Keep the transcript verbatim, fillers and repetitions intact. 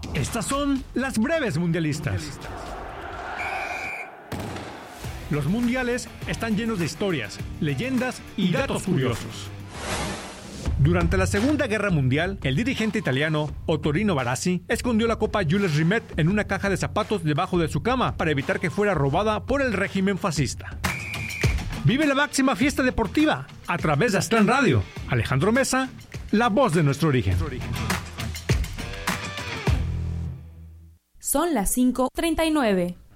Estas son las breves mundialistas. Los mundiales están llenos de historias, leyendas y datos curiosos. Durante la Segunda Guerra Mundial, el dirigente italiano Ottorino Barassi escondió la Copa Jules Rimet en una caja de zapatos debajo de su cama para evitar que fuera robada por el régimen fascista. Vive la máxima fiesta deportiva a través de Aztlán Radio. Alejandro Mesa, la voz de nuestro origen. Son las cinco treinta y nueve.